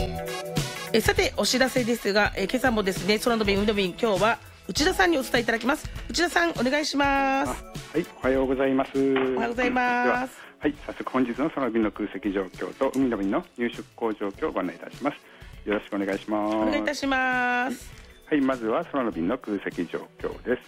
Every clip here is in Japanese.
さてお知らせですが、今朝もですね、空の便海の便、今日は内田さんにお伝えいただきます。内田さん、お願いします。 はい、おはようございます。おはようございます。 はい、早速本日の空の便の空席状況と海の便の入出港状況をご案内いたします。よろしくお願いします。 お願いいたします。 はい、まずは空の便の空席状況です。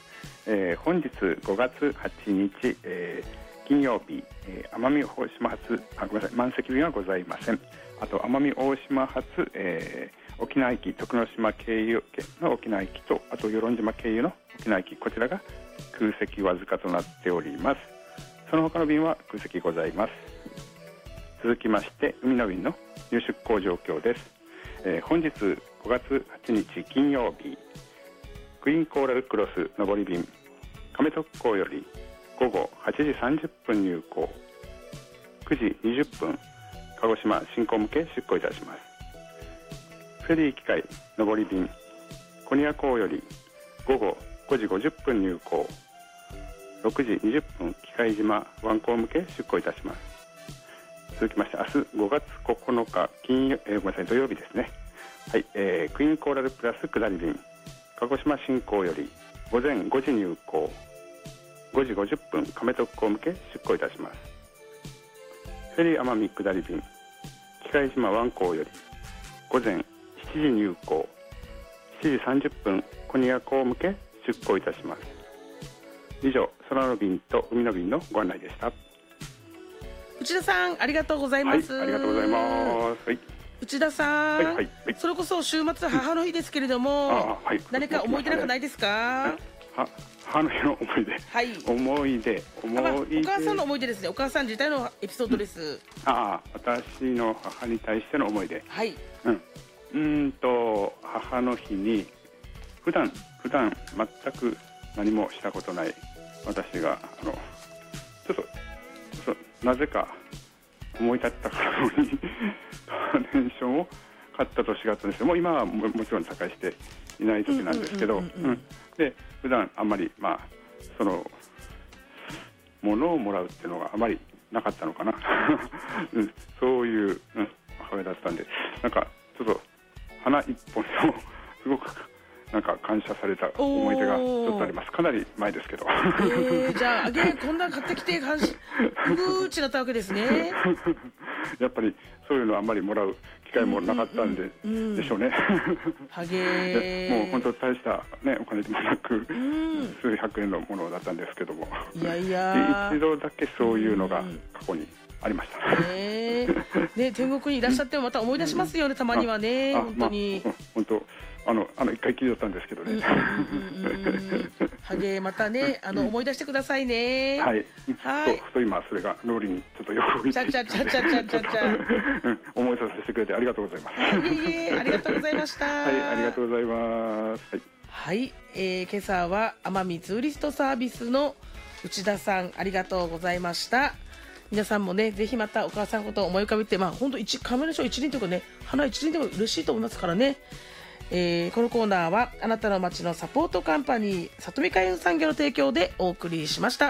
本日5月8日、金曜日、奄美大島発満席便はございません。あと奄美大島発、沖縄行き徳之島経由の沖縄行きと、あと与論島経由の沖縄行き、こちらが空席わずかとなっております。その他の便は空席ございます。続きまして海の便の入出港状況です。本日5月8日金曜日、クイーンコーラルクロス上り便亀特港より午後8時30分入港、9時20分鹿児島新港向け出港いたします。フェリー機械上り便古仁屋港より午後5時50分入港、6時20分機械島湾港向け出港いたします。続きまして明日5月9日土曜日ですね。はい、クイーンコーラルプラス下り便鹿児島新港より午前5時入港、5時50分亀特港向け出港いたします。フェリー奄美下り便機械島湾港より午前7時入港、7時30分古仁屋港向け出港いたします。以上、空の便と海の便のご案内でした。 内田さん、ありがとうございます。 はい、ありがとうございます。はい、 内田さん、 はい、 それこそ週末母の日ですけれども、何か思い出なんかないですか？ 母の日の思い出、思い出、 お母さんの思い出ですね。お母さん自体のエピソードです。 私の母に対しての思い出。 はい。 母の日に普段全く何もしたことない私がちょっとなぜか思い立ったからにカーネーションを買った年があったんですけど、もう今はもちろん高いしていない時なんですけど、で普段あんまりその物をもらうっていうのがあまりなかったのかな、そういう、母親だったんで、なんかちょっと花一本をすごくなんか感謝された思い出がちょっとあります。かなり前ですけど。 じゃあこんな買ってきて感謝うちだったわけですね。 やっぱりそういうのあんまりもらう機会もなかったんで、でしょうね。もう本当大したねお金でもなく、数百円のものだったんですけども、一度だけそういうのが過去にありました。 天国にいらっしゃってもまた思い出しますよね、たまにはね。本当に。本当一回きりだったんですけどね。 またね思い出してくださいね。 はい。と今それが脳裏にちょっと横切って思いさせてくれてありがとうございます。 ありがとうございました。 はい、ありがとうございます。 はい、今朝は奄美ツーリストサービスの内田さん、ありがとうございました。皆さんもね、ぜひまたお母さんのことを思い浮かべて、本当カメラショー一輪というかね、花一輪でも嬉しいと思いますからね。このコーナーはあなたの街のサポートカンパニー里見海運産業の提供でお送りしました。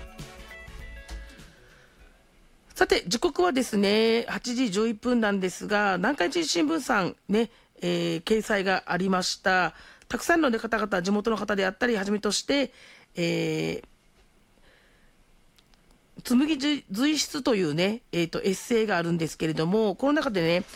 さて時刻はですね8時11分なんですが、南海地域新聞さんね、掲載がありました。たくさんの、方々、地元の方であったりはじめとして、紬随筆というね、エッセイがあるんですけれども、この中でね、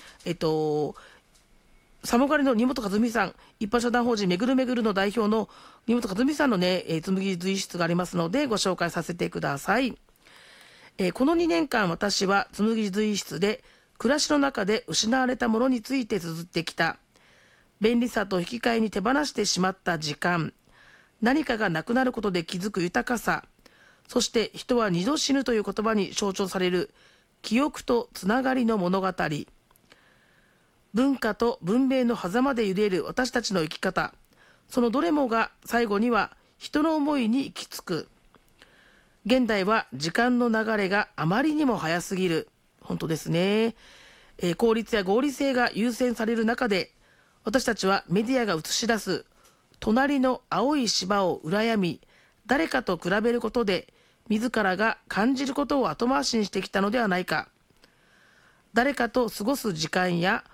寒がりの荷本和美さん、一般社団法人めぐるめぐるの代表の荷本和美さんのね、紬随筆がありますのでご紹介させてください。この2年間私は紬随筆で暮らしの中で失われたものについて綴ってきた。便利さと引き換えに手放してしまった時間、何かがなくなることで気づく豊かさ、そして人は二度死ぬという言葉に象徴される記憶とつながりの物語。文化と文明の狭間で揺れる私たちの生き方、そのどれもが最後には人の思いに行き着く。現代は時間の流れがあまりにも早すぎる。本当ですね。効率や合理性が優先される中で、私たちはメディアが映し出す隣の青い芝を羨み、誰かと比べることで自らが感じることを後回しにしてきたのではないか。誰かと過ごす時間や